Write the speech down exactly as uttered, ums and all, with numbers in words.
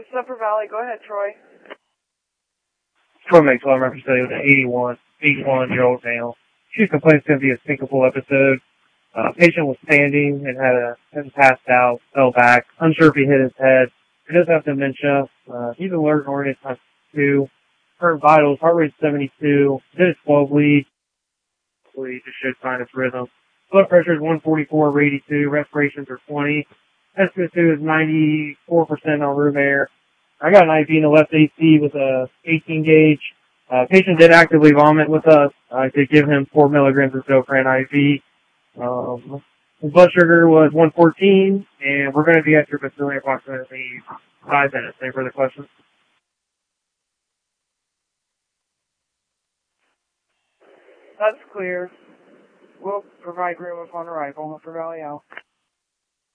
This is Upper Valley. Go ahead, Troy. Troy Maxwell, I'm representing with an eighty-one, eighty-one-year-old male. She complains it's going to be a syncopal episode. Uh, patient was standing and had a, had passed out, fell back, unsure if he hit his head. He does have dementia. Uh, he's alert and oriented times two. Current vitals, heart rate seventy-two, did a twelve lead. Lead just showed sign of rhythm. Blood pressure is one forty-four over eighty-two, respirations are twenty. S P O two is ninety-four percent on room air. I got an I V in the left A C with a eighteen gauge. Uh, patient did actively vomit with us. I did give him four milligrams of Zofran I V. Um, his blood sugar was one fourteen, and we're going to be at your facility in approximately five minutes. Any further questions? That's clear. We'll provide room upon arrival. Upper Valley out.